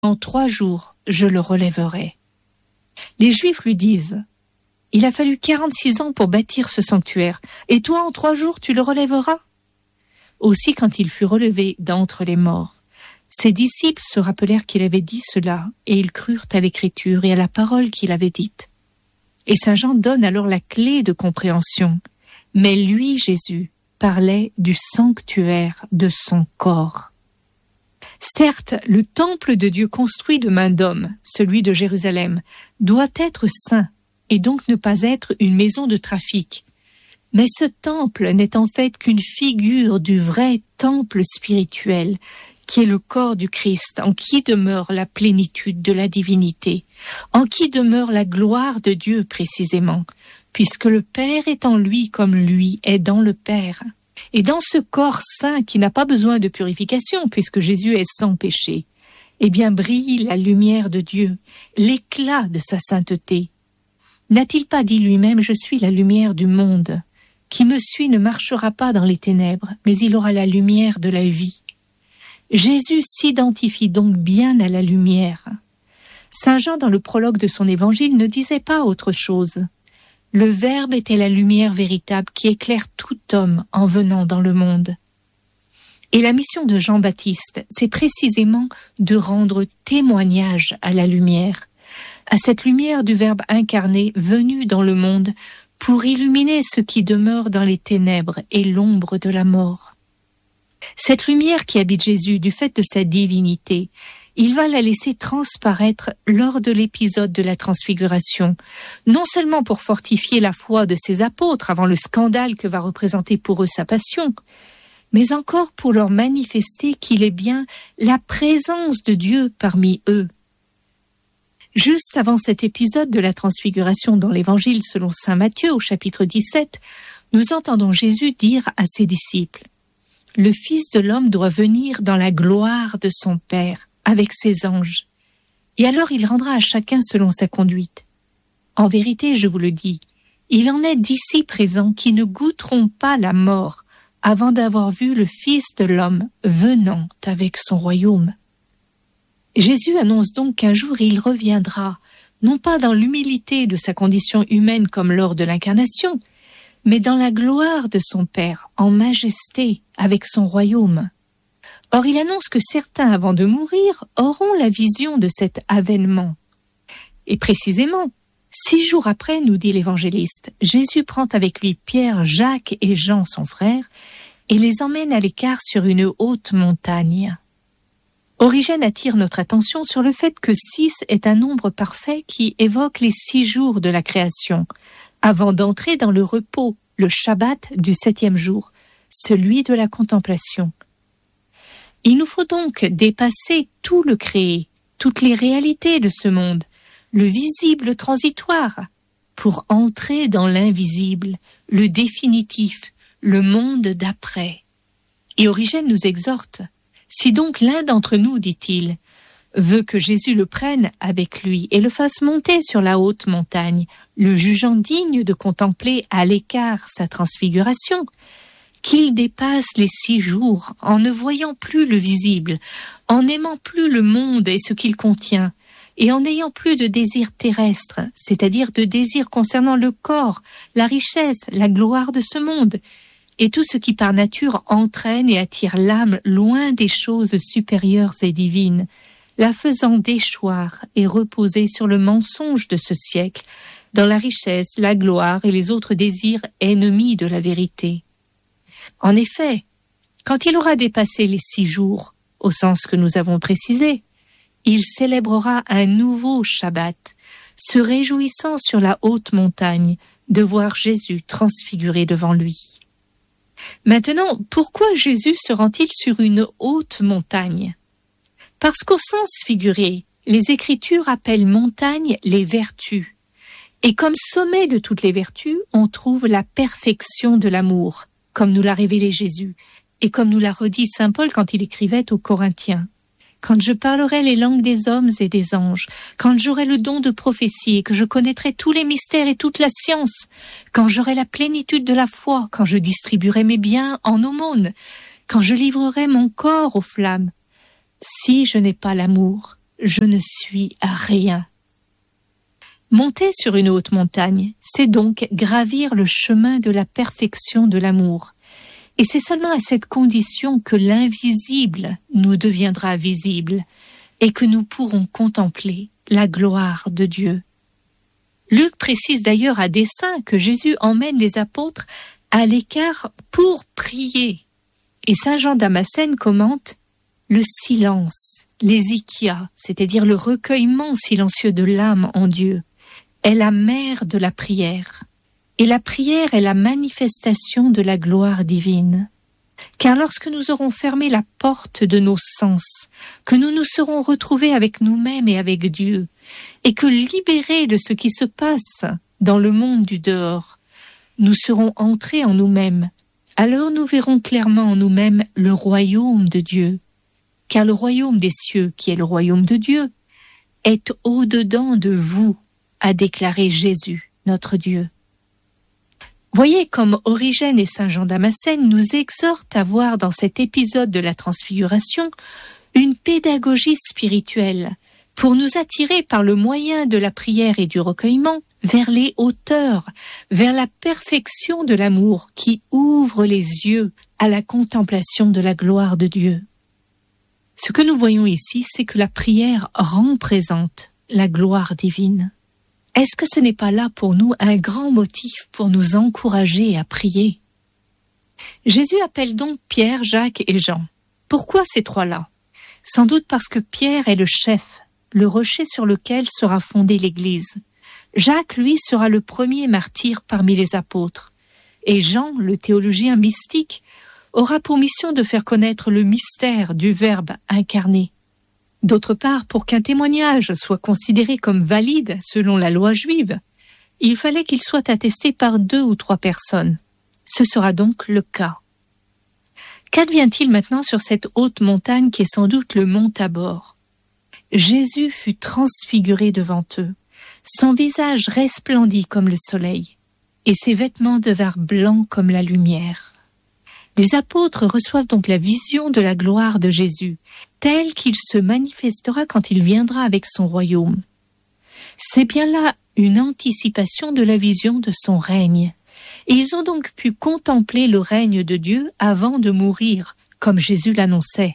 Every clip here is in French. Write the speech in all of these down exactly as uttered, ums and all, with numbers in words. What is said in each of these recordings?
En trois jours, je le relèverai. » Les Juifs lui disent « Il a fallu quarante-six ans pour bâtir ce sanctuaire, et toi en trois jours tu le relèveras ?» Aussi quand il fut relevé d'entre les morts, ses disciples se rappelèrent qu'il avait dit cela, et ils crurent à l'écriture et à la parole qu'il avait dite. Et saint Jean donne alors la clé de compréhension. Mais lui, Jésus, parlait du sanctuaire de son corps. Certes, le temple de Dieu construit de main d'homme, celui de Jérusalem, doit être saint et donc ne pas être une maison de trafic. Mais ce temple n'est en fait qu'une figure du vrai temple spirituel, qui est le corps du Christ, en qui demeure la plénitude de la divinité, en qui demeure la gloire de Dieu précisément, puisque le Père est en lui comme lui est dans le Père. Et dans ce corps saint qui n'a pas besoin de purification, puisque Jésus est sans péché, eh bien brille la lumière de Dieu, l'éclat de sa sainteté. N'a-t-il pas dit lui-même « Je suis la lumière du monde ». Qui me suit ne marchera pas dans les ténèbres, mais il aura la lumière de la vie. Jésus s'identifie donc bien à la lumière. Saint Jean, dans le prologue de son évangile, ne disait pas autre chose. Le Verbe était la lumière véritable qui éclaire tout homme en venant dans le monde. Et la mission de Jean-Baptiste, c'est précisément de rendre témoignage à la lumière, à cette lumière du Verbe incarné venu dans le monde pour illuminer ce qui demeure dans les ténèbres et l'ombre de la mort. Cette lumière qui habite Jésus, du fait de sa divinité, il va la laisser transparaître lors de l'épisode de la transfiguration, non seulement pour fortifier la foi de ses apôtres avant le scandale que va représenter pour eux sa passion, mais encore pour leur manifester qu'il est bien la présence de Dieu parmi eux. Juste avant cet épisode de la transfiguration dans l'Évangile selon saint Matthieu au chapitre dix-sept, nous entendons Jésus dire à ses disciples « Le Fils de l'homme doit venir dans la gloire de son Père, avec ses anges, et alors il rendra à chacun selon sa conduite. En vérité, je vous le dis, il en est d'ici présents qui ne goûteront pas la mort avant d'avoir vu le Fils de l'homme venant avec son royaume. » Jésus annonce donc qu'un jour il reviendra, non pas dans l'humilité de sa condition humaine comme lors de l'incarnation, mais dans la gloire de son Père, en majesté, avec son royaume. Or il annonce que certains, avant de mourir, auront la vision de cet avènement. Et précisément, six jours après, nous dit l'évangéliste, Jésus prend avec lui Pierre, Jacques et Jean, son frère, et les emmène à l'écart sur une haute montagne. Origène attire notre attention sur le fait que six est un nombre parfait qui évoque les six jours de la création, avant d'entrer dans le repos, le Shabbat du septième jour, celui de la contemplation. Il nous faut donc dépasser tout le créé, toutes les réalités de ce monde, le visible transitoire, pour entrer dans l'invisible, le définitif, le monde d'après. Et Origène nous exhorte. Si donc l'un d'entre nous, dit-il, veut que Jésus le prenne avec lui et le fasse monter sur la haute montagne, le jugeant digne de contempler à l'écart sa transfiguration, qu'il dépasse les six jours en ne voyant plus le visible, en n'aimant plus le monde et ce qu'il contient, et en n'ayant plus de désir terrestre, c'est-à-dire de désir concernant le corps, la richesse, la gloire de ce monde, et tout ce qui par nature entraîne et attire l'âme loin des choses supérieures et divines, la faisant déchoir et reposer sur le mensonge de ce siècle, dans la richesse, la gloire et les autres désirs ennemis de la vérité. En effet, quand il aura dépassé les six jours, au sens que nous avons précisé, il célébrera un nouveau Shabbat, se réjouissant sur la haute montagne de voir Jésus transfiguré devant lui. Maintenant, pourquoi Jésus se rend-il sur une haute montagne ? Parce qu'au sens figuré, les Écritures appellent montagne les vertus. Et comme sommet de toutes les vertus, on trouve la perfection de l'amour, comme nous l'a révélé Jésus, et comme nous l'a redit saint Paul quand il écrivait aux Corinthiens. Quand je parlerai les langues des hommes et des anges, quand j'aurai le don de prophétie et que je connaîtrai tous les mystères et toute la science, quand j'aurai la plénitude de la foi, quand je distribuerai mes biens en aumône, quand je livrerai mon corps aux flammes, si je n'ai pas l'amour, je ne suis rien. Monter sur une haute montagne, c'est donc gravir le chemin de la perfection de l'amour. Et c'est seulement à cette condition que l'invisible nous deviendra visible et que nous pourrons contempler la gloire de Dieu. Luc précise d'ailleurs à dessein que Jésus emmène les apôtres à l'écart pour prier. Et saint Jean Damascène commente « Le silence, l'hésychia, c'est-à-dire le recueillement silencieux de l'âme en Dieu, est la mère de la prière. Et la prière est la manifestation de la gloire divine. Car lorsque nous aurons fermé la porte de nos sens, que nous nous serons retrouvés avec nous-mêmes et avec Dieu, et que libérés de ce qui se passe dans le monde du dehors, nous serons entrés en nous-mêmes, alors nous verrons clairement en nous-mêmes le royaume de Dieu. Car le royaume des cieux, qui est le royaume de Dieu, est au-dedans de vous, a déclaré Jésus, notre Dieu. Voyez comme Origène et saint Jean Damascène nous exhortent à voir dans cet épisode de la Transfiguration une pédagogie spirituelle pour nous attirer par le moyen de la prière et du recueillement vers les hauteurs, vers la perfection de l'amour qui ouvre les yeux à la contemplation de la gloire de Dieu. Ce que nous voyons ici, c'est que la prière rend présente la gloire divine. Est-ce que ce n'est pas là pour nous un grand motif pour nous encourager à prier? Jésus appelle donc Pierre, Jacques et Jean. Pourquoi ces trois-là? Sans doute parce que Pierre est le chef, le rocher sur lequel sera fondée l'Église. Jacques, lui, sera le premier martyr parmi les apôtres. Et Jean, le théologien mystique, aura pour mission de faire connaître le mystère du Verbe incarné. D'autre part, pour qu'un témoignage soit considéré comme valide selon la loi juive, il fallait qu'il soit attesté par deux ou trois personnes. Ce sera donc le cas. Qu'advient-il maintenant sur cette haute montagne qui est sans doute le mont Tabor? Jésus fut transfiguré devant eux. Son visage resplendit comme le soleil, et ses vêtements devinrent blancs comme la lumière. Les apôtres reçoivent donc la vision de la gloire de Jésus, telle qu'il se manifestera quand il viendra avec son royaume. C'est bien là une anticipation de la vision de son règne. Et ils ont donc pu contempler le règne de Dieu avant de mourir, comme Jésus l'annonçait.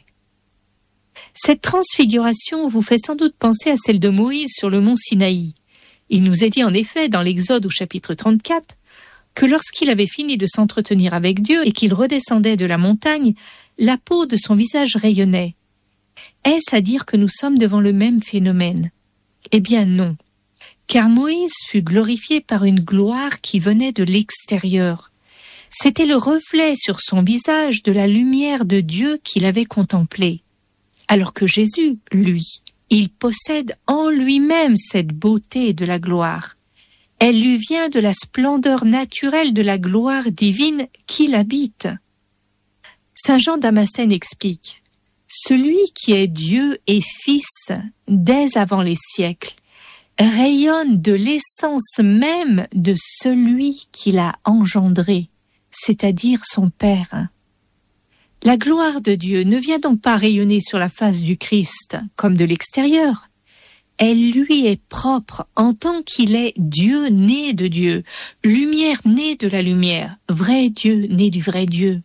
Cette transfiguration vous fait sans doute penser à celle de Moïse sur le mont Sinaï. Il nous est dit en effet dans l'Exode au chapitre trente-quatre que lorsqu'il avait fini de s'entretenir avec Dieu et qu'il redescendait de la montagne, la peau de son visage rayonnait. Est-ce à dire que nous sommes devant le même phénomène? Eh bien non, car Moïse fut glorifié par une gloire qui venait de l'extérieur. C'était le reflet sur son visage de la lumière de Dieu qu'il avait contemplée. Alors que Jésus, lui, il possède en lui-même cette beauté de la gloire. Elle lui vient de la splendeur naturelle de la gloire divine qui l'habite. Saint Jean Damascène explique « Celui qui est Dieu et Fils dès avant les siècles rayonne de l'essence même de celui qui l'a engendré, c'est-à-dire son Père. » La gloire de Dieu ne vient donc pas rayonner sur la face du Christ comme de l'extérieur. Elle lui est propre en tant qu'il est Dieu né de Dieu, lumière née de la lumière, vrai Dieu né du vrai Dieu.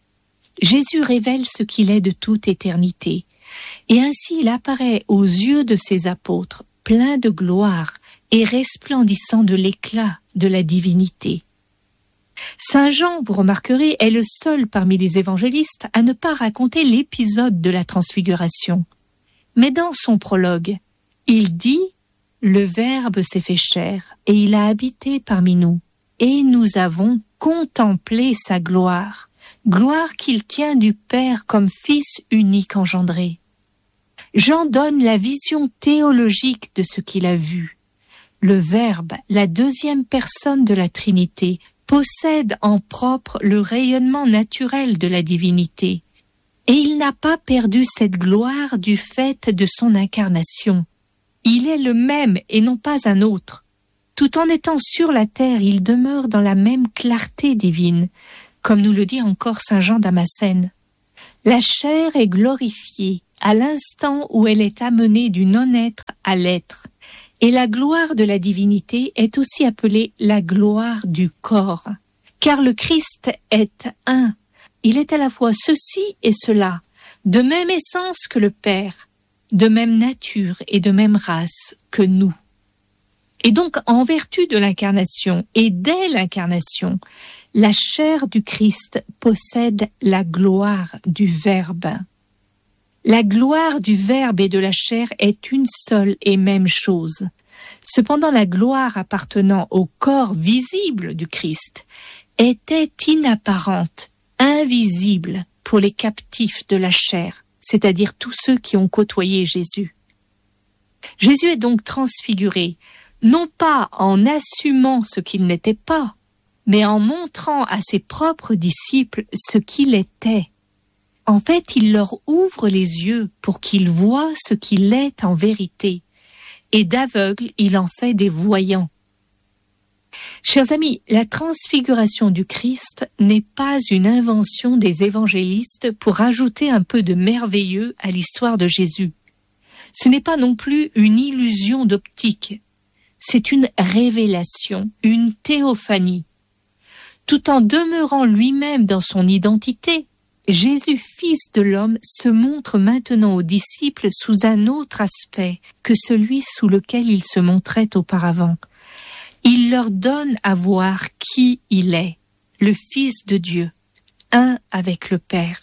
Jésus révèle ce qu'il est de toute éternité, et ainsi il apparaît aux yeux de ses apôtres, plein de gloire et resplendissant de l'éclat de la divinité. Saint Jean, vous remarquerez, est le seul parmi les évangélistes à ne pas raconter l'épisode de la Transfiguration. Mais dans son prologue, il dit « Le Verbe s'est fait chair et il a habité parmi nous, et nous avons contemplé sa gloire, gloire qu'il tient du Père comme Fils unique engendré. » Jean donne la vision théologique de ce qu'il a vu. Le Verbe, la deuxième personne de la Trinité, possède en propre le rayonnement naturel de la divinité, et il n'a pas perdu cette gloire du fait de son incarnation. Il est le même et non pas un autre. Tout en étant sur la terre, il demeure dans la même clarté divine, comme nous le dit encore saint Jean Damascène. La chair est glorifiée à l'instant où elle est amenée du non-être à l'être. Et la gloire de la divinité est aussi appelée la gloire du corps. Car le Christ est un. Il est à la fois ceci et cela, de même essence que le Père, de même nature et de même race que nous. Et donc, en vertu de l'incarnation et dès l'incarnation, la chair du Christ possède la gloire du Verbe. La gloire du Verbe et de la chair est une seule et même chose. Cependant, la gloire appartenant au corps visible du Christ était inapparente, invisible pour les captifs de la chair, c'est-à-dire tous ceux qui ont côtoyé Jésus. Jésus est donc transfiguré, non pas en assumant ce qu'il n'était pas, mais en montrant à ses propres disciples ce qu'il était. En fait, il leur ouvre les yeux pour qu'ils voient ce qu'il est en vérité, et d'aveugles, il en fait des voyants. Chers amis, la transfiguration du Christ n'est pas une invention des évangélistes pour ajouter un peu de merveilleux à l'histoire de Jésus. Ce n'est pas non plus une illusion d'optique. C'est une révélation, une théophanie. Tout en demeurant lui-même dans son identité, Jésus, fils de l'homme, se montre maintenant aux disciples sous un autre aspect que celui sous lequel il se montrait auparavant. Il leur donne à voir qui il est, le Fils de Dieu, un avec le Père.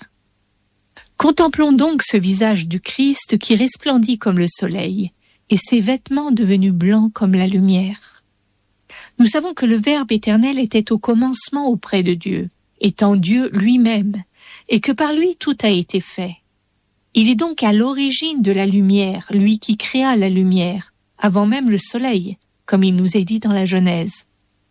Contemplons donc ce visage du Christ qui resplendit comme le soleil, et ses vêtements devenus blancs comme la lumière. Nous savons que le Verbe éternel était au commencement auprès de Dieu, étant Dieu lui-même, et que par lui tout a été fait. Il est donc à l'origine de la lumière, lui qui créa la lumière, avant même le soleil, comme il nous est dit dans la Genèse.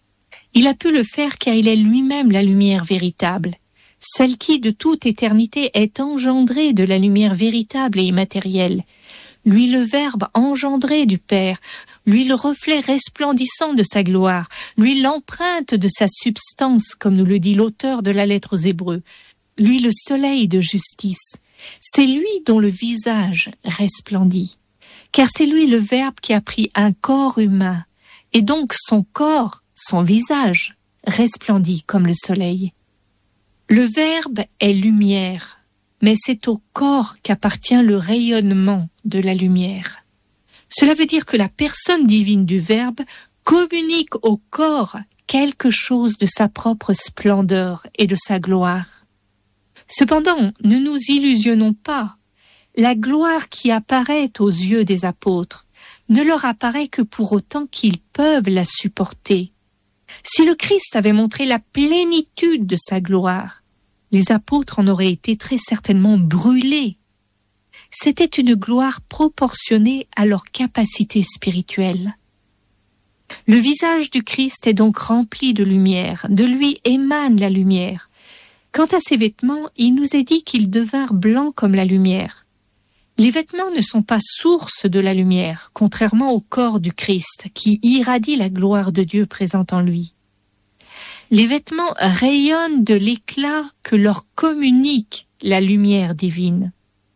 Il a pu le faire car il est lui-même la lumière véritable, celle qui, de toute éternité, est engendrée de la lumière véritable et immatérielle, lui le Verbe engendré du Père, lui le reflet resplendissant de sa gloire, lui l'empreinte de sa substance, comme nous le dit l'auteur de la lettre aux Hébreux, lui le soleil de justice. C'est lui dont le visage resplendit, car c'est lui le Verbe qui a pris un corps humain, et donc son corps, son visage, resplendit comme le soleil. Le Verbe est lumière, mais c'est au corps qu'appartient le rayonnement de la lumière. Cela veut dire que la personne divine du Verbe communique au corps quelque chose de sa propre splendeur et de sa gloire. Cependant, ne nous illusionnons pas. La gloire qui apparaît aux yeux des apôtres ne leur apparaît que pour autant qu'ils peuvent la supporter. Si le Christ avait montré la plénitude de sa gloire, les apôtres en auraient été très certainement brûlés. C'était une gloire proportionnée à leur capacité spirituelle. Le visage du Christ est donc rempli de lumière, de lui émane la lumière. Quant à ses vêtements, il nous est dit qu'ils devinrent blancs comme la lumière. Les vêtements ne sont pas source de la lumière, contrairement au corps du Christ, qui irradie la gloire de Dieu présente en lui. Les vêtements rayonnent de l'éclat que leur communique la lumière divine.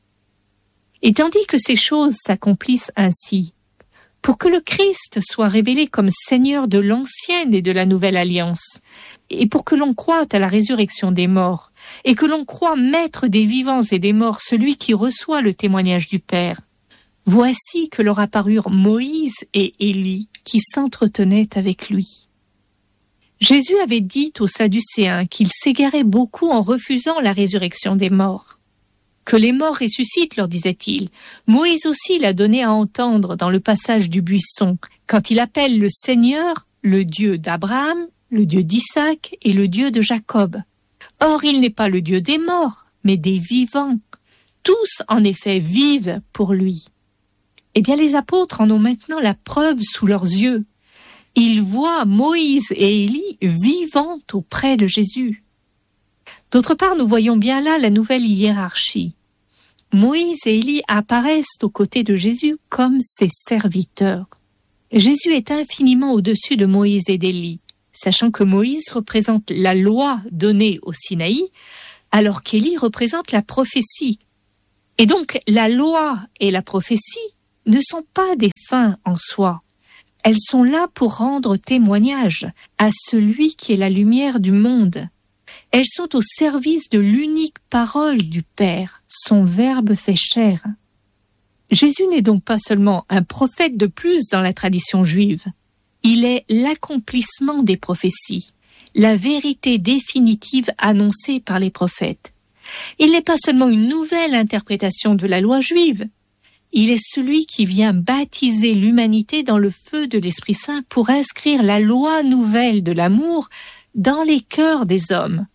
Et tandis que ces choses s'accomplissent ainsi, pour que le Christ soit révélé comme Seigneur de l'ancienne et de la nouvelle alliance, et pour que l'on croie à la résurrection des morts, et que l'on croie maître des vivants et des morts, celui qui reçoit le témoignage du Père, voici que leur apparurent Moïse et Élie qui s'entretenaient avec lui. Jésus avait dit aux Sadducéens qu'ils s'égaraient beaucoup en refusant la résurrection des morts. Que les morts ressuscitent, leur disait-il. Moïse aussi l'a donné à entendre dans le passage du buisson, quand il appelle le Seigneur le Dieu d'Abraham, le Dieu d'Isaac et le Dieu de Jacob. Or, il n'est pas le Dieu des morts, mais des vivants. Tous, en effet, vivent pour lui. Eh bien, les apôtres en ont maintenant la preuve sous leurs yeux. Ils voient Moïse et Élie vivant auprès de Jésus. D'autre part, nous voyons bien là la nouvelle hiérarchie. Moïse et Élie apparaissent aux côtés de Jésus comme ses serviteurs. Jésus est infiniment au-dessus de Moïse et d'Élie, sachant que Moïse représente la loi donnée au Sinaï, alors qu'Élie représente la prophétie. Et donc, la loi et la prophétie ne sont pas des fins en soi. Elles sont là pour rendre témoignage à celui qui est la lumière du monde. Elles sont au service de l'unique parole du Père, son Verbe fait chair. Jésus n'est donc pas seulement un prophète de plus dans la tradition juive. Il est l'accomplissement des prophéties, la vérité définitive annoncée par les prophètes. Il n'est pas seulement une nouvelle interprétation de la loi juive. Il est celui qui vient baptiser l'humanité dans le feu de l'Esprit Saint pour inscrire la loi nouvelle de l'amour dans les cœurs des hommes.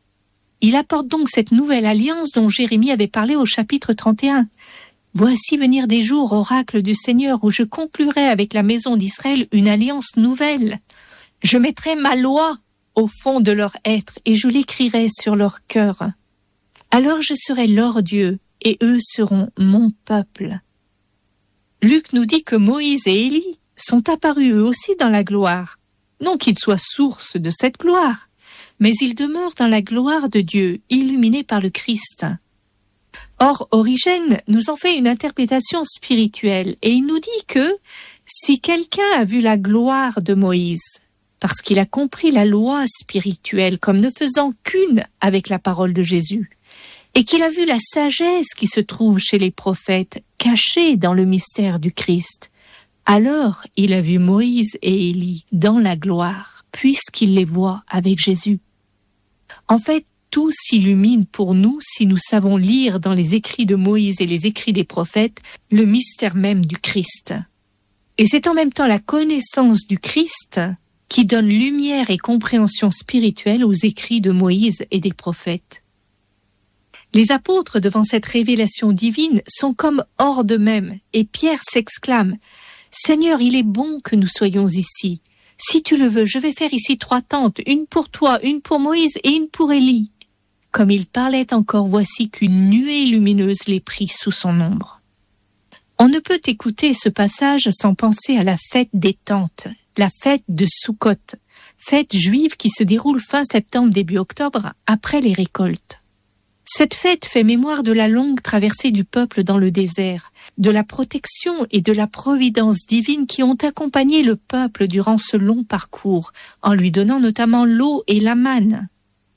Il apporte donc cette nouvelle alliance dont Jérémie avait parlé au chapitre trente et un. « Voici venir des jours, oracle du Seigneur, où je conclurai avec la maison d'Israël une alliance nouvelle. Je mettrai ma loi au fond de leur être et je l'écrirai sur leur cœur. Alors je serai leur Dieu et eux seront mon peuple. » Luc nous dit que Moïse et Élie sont apparus eux aussi dans la gloire. Non qu'ils soient source de cette gloire, mais ils demeurent dans la gloire de Dieu, illuminés par le Christ. Or, Origène nous en fait une interprétation spirituelle et il nous dit que si quelqu'un a vu la gloire de Moïse, parce qu'il a compris la loi spirituelle comme ne faisant qu'une avec la parole de Jésus, et qu'il a vu la sagesse qui se trouve chez les prophètes, cachée dans le mystère du Christ, alors il a vu Moïse et Élie dans la gloire, puisqu'il les voit avec Jésus. En fait, tout s'illumine pour nous si nous savons lire dans les écrits de Moïse et les écrits des prophètes le mystère même du Christ. Et c'est en même temps la connaissance du Christ qui donne lumière et compréhension spirituelle aux écrits de Moïse et des prophètes. Les apôtres, devant cette révélation divine, sont comme hors d'eux-mêmes, et Pierre s'exclame « Seigneur, il est bon que nous soyons ici. Si tu le veux, je vais faire ici trois tentes, une pour toi, une pour Moïse et une pour Élie. » Comme il parlait encore, voici qu'une nuée lumineuse les prit sous son ombre. On ne peut écouter ce passage sans penser à la fête des tentes, la fête de Soukhot, fête juive qui se déroule fin septembre, début octobre, après les récoltes. Cette fête fait mémoire de la longue traversée du peuple dans le désert, de la protection et de la providence divine qui ont accompagné le peuple durant ce long parcours, en lui donnant notamment l'eau et la manne.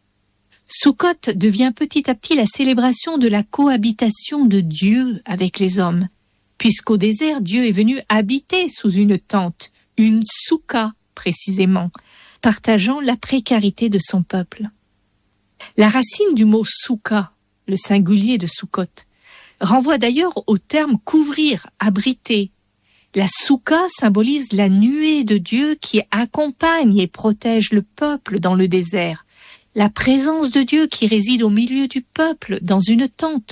Soukhot devient petit à petit la célébration de la cohabitation de Dieu avec les hommes, puisqu'au désert, Dieu est venu habiter sous une tente, une soukha précisément, partageant la précarité de son peuple. La racine du mot soukha, le singulier de Soukhot, renvoie d'ailleurs au terme couvrir, abriter. La soukha symbolise la nuée de Dieu qui accompagne et protège le peuple dans le désert, la présence de Dieu qui réside au milieu du peuple dans une tente.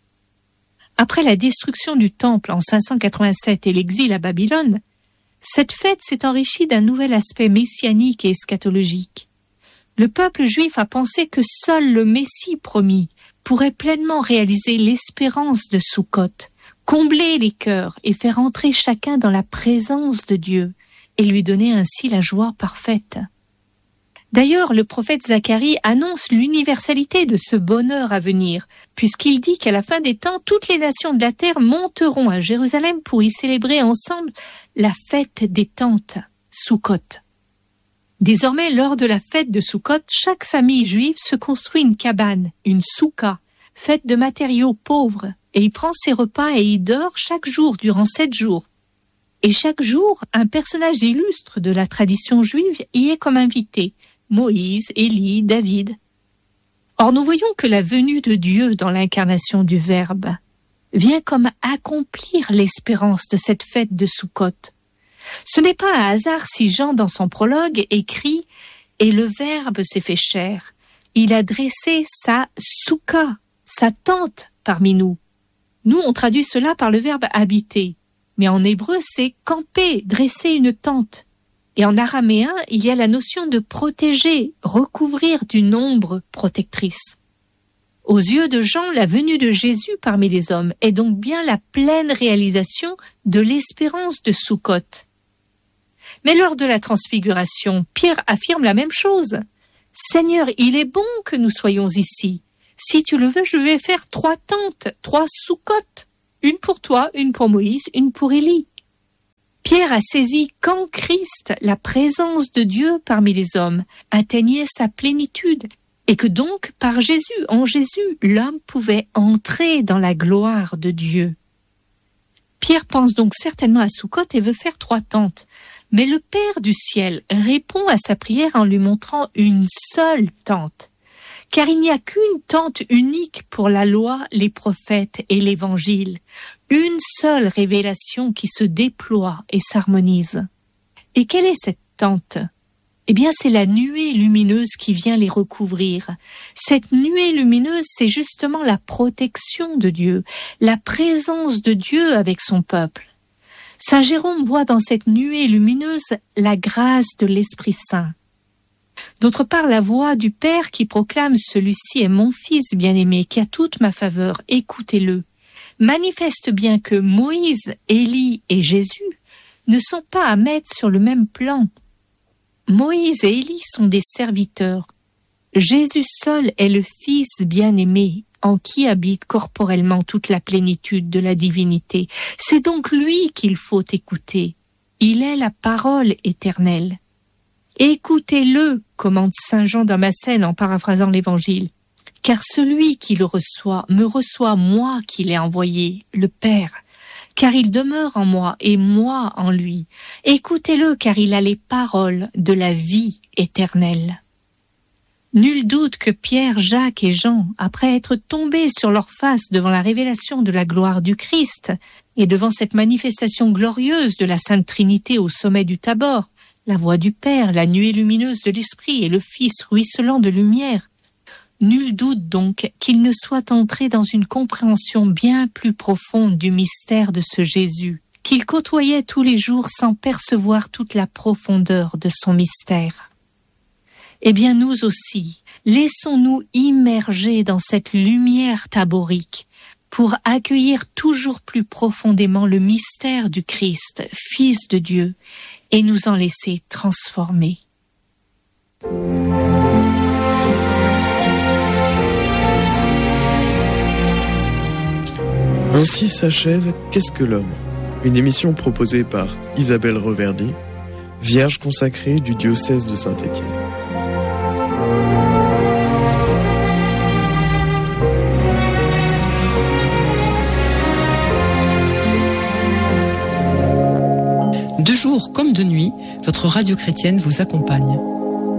Après la destruction du temple en cinq cent quatre-vingt-sept et l'exil à Babylone, cette fête s'est enrichie d'un nouvel aspect messianique et eschatologique. Le peuple juif a pensé que seul le Messie promis pourrait pleinement réaliser l'espérance de Soukhot, combler les cœurs et faire entrer chacun dans la présence de Dieu et lui donner ainsi la joie parfaite. D'ailleurs, le prophète Zacharie annonce l'universalité de ce bonheur à venir, puisqu'il dit qu'à la fin des temps, toutes les nations de la terre monteront à Jérusalem pour y célébrer ensemble la fête des tentes, Soukhot. Désormais, lors de la fête de Soukhot, chaque famille juive se construit une cabane, une soukha, faite de matériaux pauvres, et y prend ses repas et y dort chaque jour durant sept jours. Et chaque jour, un personnage illustre de la tradition juive y est comme invité, Moïse, Élie, David. Or, nous voyons que la venue de Dieu dans l'incarnation du Verbe vient comme accomplir l'espérance de cette fête de Soukhot. Ce n'est pas un hasard si Jean, dans son prologue, écrit « Et le Verbe s'est fait chair. Il a dressé sa soukha, sa tente parmi nous. » Nous, on traduit cela par le verbe « habiter ». Mais en hébreu, c'est « camper », dresser une tente. Et en araméen, il y a la notion de protéger, recouvrir d'une ombre protectrice. Aux yeux de Jean, la venue de Jésus parmi les hommes est donc bien la pleine réalisation de l'espérance de Soukhot. Mais lors de la transfiguration, Pierre affirme la même chose. « Seigneur, il est bon que nous soyons ici. Si tu le veux, je vais faire trois tentes, trois sous-côtes. Une pour toi, une pour Moïse, une pour Élie. Pierre a saisi qu'en Christ, la présence de Dieu parmi les hommes atteignait sa plénitude et que donc, par Jésus, en Jésus, l'homme pouvait entrer dans la gloire de Dieu. Pierre pense donc certainement à Soukhot et veut faire trois tentes. Mais le Père du ciel répond à sa prière en lui montrant une seule tente. Car il n'y a qu'une tente unique pour la loi, les prophètes et l'Évangile. Une seule révélation qui se déploie et s'harmonise. Et quelle est cette tente ? Eh bien, c'est la nuée lumineuse qui vient les recouvrir. Cette nuée lumineuse, c'est justement la protection de Dieu, la présence de Dieu avec son peuple. Saint Jérôme voit dans cette nuée lumineuse la grâce de l'Esprit Saint. D'autre part, la voix du Père qui proclame « Celui-ci est mon Fils bien-aimé, qui a toute ma faveur, écoutez-le », manifeste bien que Moïse, Élie et Jésus ne sont pas à mettre sur le même plan. Moïse et Élie sont des serviteurs. Jésus seul est le Fils bien-aimé, en qui habite corporellement toute la plénitude de la divinité. C'est donc lui qu'il faut écouter. Il est la parole éternelle. Écoutez-le, commande saint Jean Damascène en paraphrasant l'Évangile, car celui qui le reçoit me reçoit moi qui l'ai envoyé, le Père, car il demeure en moi et moi en lui. Écoutez-le, car il a les paroles de la vie éternelle. Nul doute que Pierre, Jacques et Jean, après être tombés sur leur face devant la révélation de la gloire du Christ et devant cette manifestation glorieuse de la Sainte Trinité au sommet du Tabor, la voix du Père, la nuée lumineuse de l'Esprit et le Fils ruisselant de lumière, nul doute donc qu'ils ne soient entrés dans une compréhension bien plus profonde du mystère de ce Jésus, qu'ils côtoyaient tous les jours sans percevoir toute la profondeur de son mystère. Eh bien nous aussi, laissons-nous immerger dans cette lumière taborique pour accueillir toujours plus profondément le mystère du Christ, Fils de Dieu, et nous en laisser transformer. Ainsi s'achève Qu'est-ce que l'homme ? Une émission proposée par Isabelle Reverdy, vierge consacrée du diocèse de Saint-Étienne. De jour comme de nuit, votre radio chrétienne vous accompagne.